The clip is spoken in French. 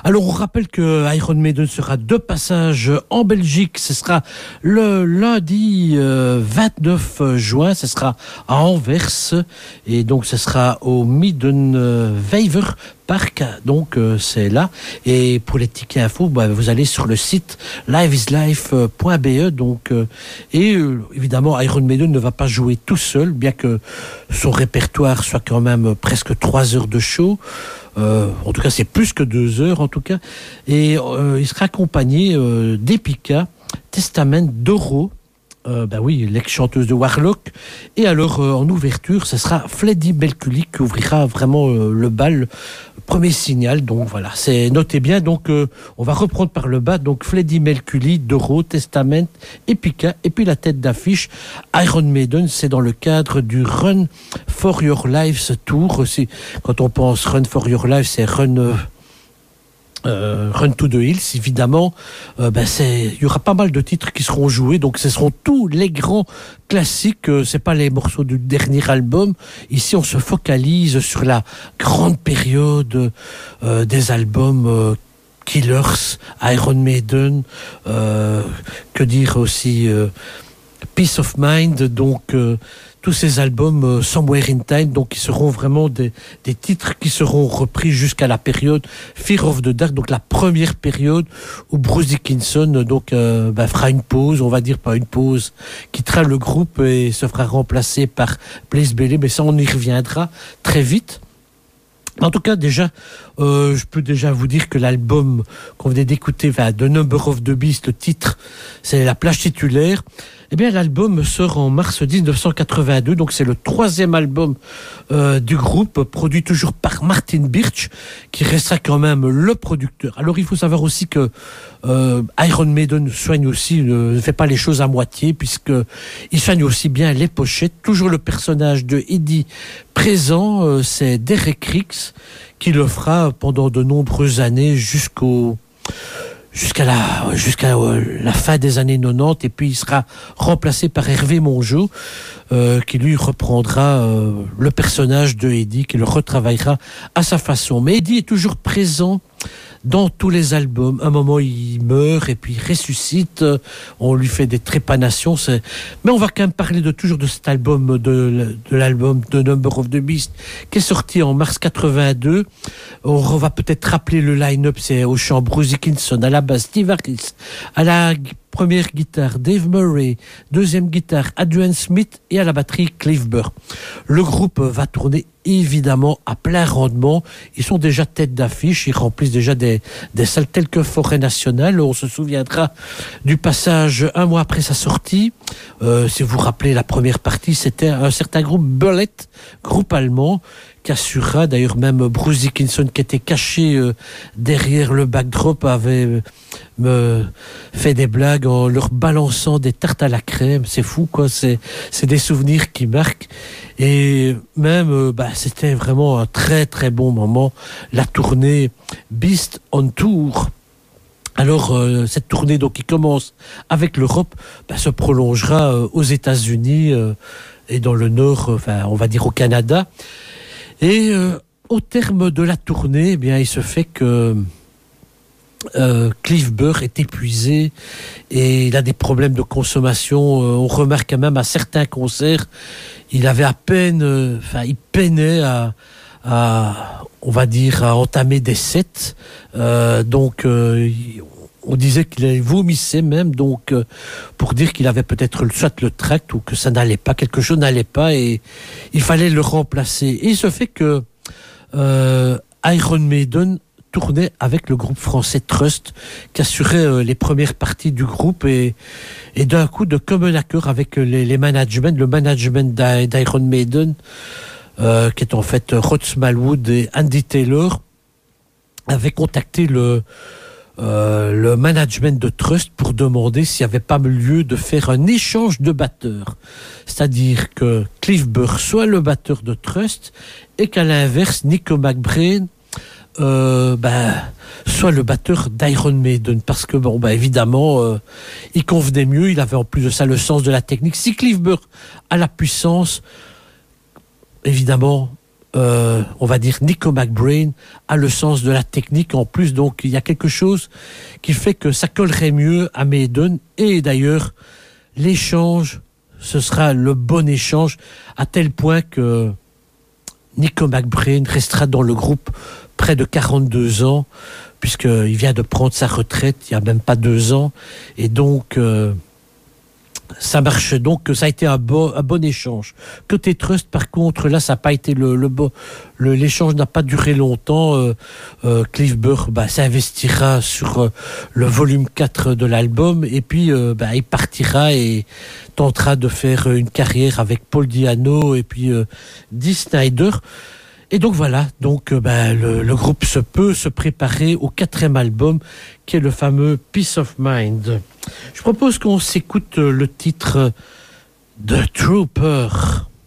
Alors, on rappelle que Iron Maiden sera de passage en Belgique. Ce sera le lundi 29 juin. Ce sera à Anvers. Et donc, ce sera au Middenwever Park. Donc, c'est là. Et pour les tickets info, vous allez sur le site liveislife.be. Donc, évidemment, Iron Maiden ne va pas jouer tout seul, bien que son répertoire soit quand même presque 3 heures de show. En tout cas, c'est plus que 2 heures, en tout cas. Et il sera accompagné d'Epica, Testament, Doro, oui, l'ex-chanteuse de Warlock. Et alors, en ouverture, ce sera Freddie Mercury qui ouvrira vraiment le bal. Premier signal, donc voilà, c'est notez bien. Donc, on va reprendre par le bas. Donc, Freddie Mercury, Doro, Testament, Epica, et puis la tête d'affiche Iron Maiden. C'est dans le cadre du Run for Your Lives Tour. Aussi, quand on pense Run for Your Life, c'est Run to the Hills, évidemment. Il y aura pas mal de titres qui seront joués, donc ce seront tous les grands classiques. C'est pas les morceaux du dernier album. Ici, on se focalise sur la grande période des albums Killers, Iron Maiden, que dire aussi Peace of Mind, donc tous ces albums Somewhere in Time, donc qui seront vraiment des titres qui seront repris jusqu'à la période Fear of the Dark, donc la première période où Bruce Dickinson fera une pause, on va dire pas une pause, quittera le groupe et se fera remplacer par Blaze Bayley, mais ça on y reviendra très vite. En tout cas, déjà, je peux déjà vous dire que l'album qu'on venait d'écouter, The Number of the Beast, le titre, c'est la plage titulaire. Eh bien, l'album sort en mars 1982, donc c'est le 3e album du groupe, produit toujours par Martin Birch, qui restera quand même le producteur. Alors, il faut savoir aussi que Iron Maiden soigne aussi, ne fait pas les choses à moitié, puisque il soigne aussi bien les pochettes. Toujours le personnage de Eddie présent, c'est Derek Riggs, qui le fera pendant de nombreuses années jusqu'à la fin des années 90, et puis il sera remplacé par Hervé Mongeau, qui lui reprendra le personnage de Eddie, qui le retravaillera à sa façon. Mais Eddie est toujours présent dans tous les albums. À un moment, il meurt et puis il ressuscite. On lui fait des trépanations. Mais on va quand même parler toujours de cet album, de l'album The Number of the Beast, qui est sorti en mars 82. On va peut-être rappeler le line-up. C'est au chant Bruce Dickinson, à la basse Steve Harris, à la première guitare Dave Murray, deuxième guitare Adrian Smith et à la batterie Cliff Burr. Le groupe va tourner évidemment à plein rendement. Ils sont déjà tête d'affiche, ils remplissent déjà des salles telles que Forêt Nationale. On se souviendra du passage un mois après sa sortie. Si vous vous rappelez la première partie, c'était un certain groupe Bullet, groupe allemand, qui assurera, d'ailleurs même Bruce Dickinson qui était caché derrière le backdrop avait fait des blagues en leur balançant des tartes à la crème. C'est fou quoi, c'est des souvenirs qui marquent. Et même c'était vraiment un très très bon moment, la tournée Beast on Tour. Alors cette tournée donc qui commence avec l'Europe se prolongera aux États-Unis et dans le Nord, on va dire au Canada. Et au terme de la tournée, eh bien, il se fait que Cliff Burr est épuisé et il a des problèmes de consommation. On remarque quand même à certains concerts, il avait à peine, il peinait on va dire, à entamer des sets. Donc, on disait qu'il vomissait même, donc pour dire qu'il avait peut-être soit le tract ou que ça n'allait pas, quelque chose n'allait pas et il fallait le remplacer. Et il se fait que Iron Maiden tournait avec le groupe français Trust, qui assurait les premières parties du groupe et d'un coup, de commun accord avec le management d'Iron Maiden, qui est en fait Rod Smallwood et Andy Taylor, avait contacté le management de Trust pour demander s'il n'y avait pas lieu de faire un échange de batteurs. C'est-à-dire que Cliff Burr soit le batteur de Trust et qu'à l'inverse, Nico McBrain soit le batteur d'Iron Maiden. Parce que, évidemment, il convenait mieux. Il avait en plus de ça le sens de la technique. Si Cliff Burr a la puissance, évidemment, on va dire Nico McBrain a le sens de la technique en plus, donc il y a quelque chose qui fait que ça collerait mieux à Maiden, et d'ailleurs l'échange, ce sera le bon échange, à tel point que Nico McBrain restera dans le groupe près de 42 ans, puisqu'il vient de prendre sa retraite il n'y a même pas 2 ans, et donc ça marche, donc ça a été un bon échange. Côté Trust, par contre, là, ça n'a pas été l'échange n'a pas duré longtemps. Cliff Burr s'investira sur le volume 4 de l'album, et puis il partira et tentera de faire une carrière avec Paul Di'Anno et puis Dee Snider. Et donc voilà, donc le groupe peut se préparer au 4e album, qui est le fameux Peace of Mind. Je propose qu'on s'écoute le titre The Trooper.